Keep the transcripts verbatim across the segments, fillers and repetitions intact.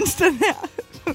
mens den her,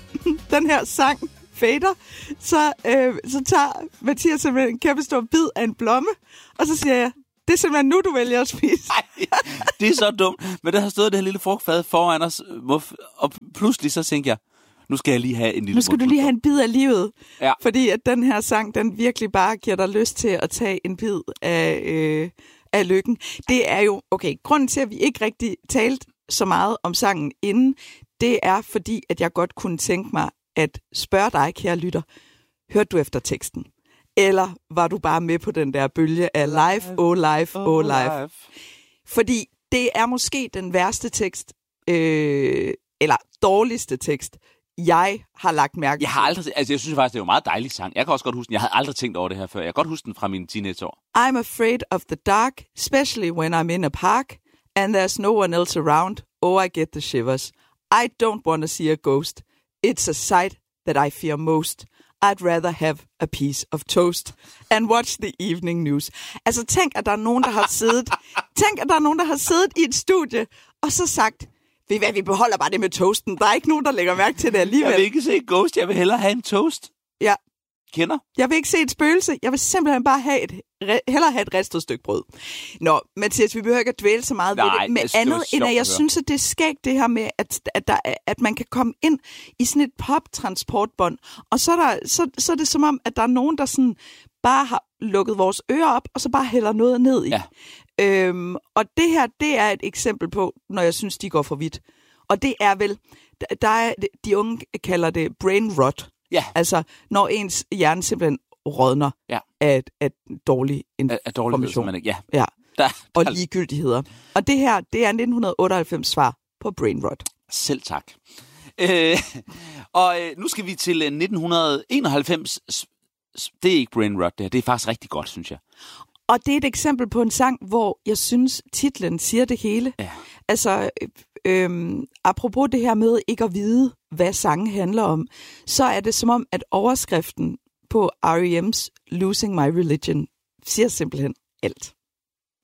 den her sang fader, så, øh, så tager Mathias simpelthen en kæmpe stor bid af en blomme, og så siger jeg, det er simpelthen nu, du vælger at spise. Ej, det er så dumt. Men der har stået det her lille frugtfad foran os, og pludselig så tænker jeg, nu skal jeg lige have en lille... Nu skal du lige have en bid af livet. Ja. Fordi at den her sang, den virkelig bare giver dig lyst til at tage en bid af, øh, af lykken. Det er jo, okay, grunden til, at vi ikke rigtig talte så meget om sangen inden, det er fordi, at jeg godt kunne tænke mig at spørge dig, kære lytter, hørte du efter teksten? Eller var du bare med på den der bølge af live, oh live, oh live? Fordi det er måske den værste tekst, øh, eller dårligste tekst, jeg har lagt mærke til. Jeg har aldrig, altså jeg synes faktisk, det er jo en meget dejlig sang. Jeg kan også godt huske den. Jeg havde aldrig tænkt over det her før. Jeg kan godt huske den fra mine teenageår. I'm afraid of the dark, especially when I'm in a park, and there's no one else around. Oh, I get the shivers. I don't want to see a ghost. It's a sight that I fear most. I'd rather have a piece of toast and watch the evening news. Altså tænk, at der er nogen, der har siddet, tænk, at der er nogen, der har siddet i et studie, og så sagt, ved I hvad, vi beholder bare det med toasten. Der er ikke nogen, der lægger mærke til det alligevel. Jeg vil ikke se ghost, jeg vil hellere have en toast. Ja. Kender? Jeg vil ikke se et spøgelse. Jeg vil simpelthen bare have et, hellere have et ristet stykke brød. Nå, Mathias, vi behøver ikke at dvæle så meget Nej, ved det. Men det andet end, at jeg at synes, at det er skægt det her med, at, at, der, at man kan komme ind i sådan et pop-transportbånd. Og så er, der, så, så er det som om, at der er nogen, der sådan bare har lukket vores ører op, og så bare hælder noget ned i. Ja. Øhm, og det her, det er et eksempel på, når jeg synes, de går for vidt. Og det er vel, der er, de unge kalder det brain rot. Ja. Altså, når ens hjerne simpelthen rådner ja. af, af dårlig information. Af, af ja. ja. Der, der... Og ligegyldigheder. Og det her, det er nitten otteoghalvfems svar på brain rot. Selv tak. Øh, og øh, nu skal vi til øh, nitten enoghalvfems. Det er ikke brain rot, det her. Det er faktisk rigtig godt, synes jeg. Og det er et eksempel på en sang, hvor jeg synes, titlen siger det hele. Ja. Altså, øhm, apropos det her med ikke at vide, hvad sangen handler om, så er det som om, at overskriften på R E M's Losing My Religion siger simpelthen alt.